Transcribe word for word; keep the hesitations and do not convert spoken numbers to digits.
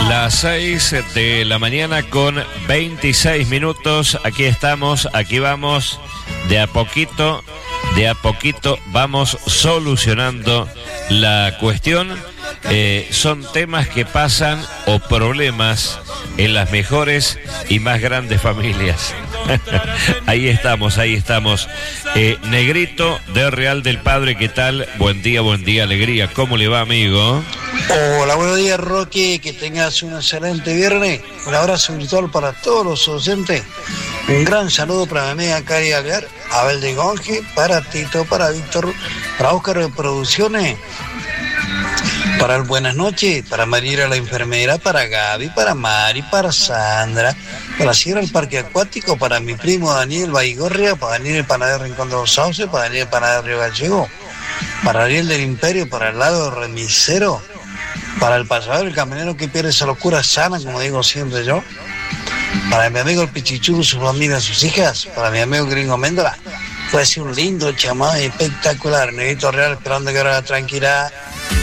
Las seis de la mañana con veintiséis minutos. Aquí estamos, aquí vamos. De a poquito, de a poquito vamos solucionando la cuestión. Eh, son temas que pasan o problemas en las mejores y más grandes familias. Ahí estamos, ahí estamos. Eh, Negrito de Real del Padre, ¿qué tal? Buen día, buen día, alegría. ¿Cómo le va, amigo? Hola, buenos días, Rocky. Que tengas un excelente viernes. Un abrazo virtual para todos los docentes. Un gran saludo para mi amiga Cari Alvear, Abel de Gonge, para Tito, para Víctor, para Óscar de Producciones, para el Buenas noches, para Mariela la enfermera, para Gaby, para Mari, para Sandra, para Sierra el Parque Acuático, para mi primo Daniel Baigorria, para Daniel el Panadero Rincón de los Sauces, para Daniel el Panadero Río Gallego, para Ariel del Imperio, para el lado remisero, para el pasador, el camionero que pierde esa locura sana, como digo siempre yo, para mi amigo el Pichichuru, su familia, sus hijas, para mi amigo Gringo Méndola. Fue así un lindo chamán espectacular, Negrito Real, esperando que ahora la tranquilidad